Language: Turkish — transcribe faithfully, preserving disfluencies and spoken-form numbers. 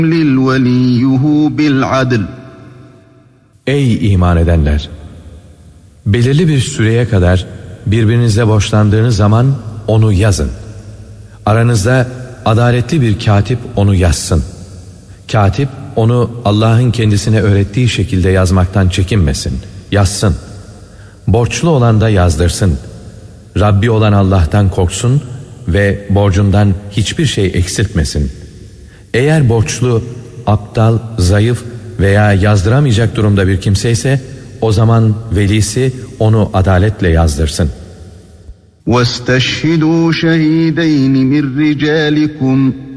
وَلِيُّهُ بِالْعَدْلِ Ey iman edenler! Belirli bir süreye kadar birbirinize borçlandığınız zaman onu yazın. Aranızda adaletli bir katip onu yazsın. Katip onu Allah'ın kendisine öğrettiği şekilde yazmaktan çekinmesin, yazsın. Borçlu olan da yazdırsın. Rabbi olan Allah'tan korksun ve borcundan hiçbir şey eksiltmesin. Eğer borçlu, aptal, zayıf veya yazdıramayacak durumda bir kimse ise o zaman velisi onu adaletle yazdırsın. وَاسْتَشْهِدُوا شَهِيدَيْنِ مِنْ رِجَالِكُمْ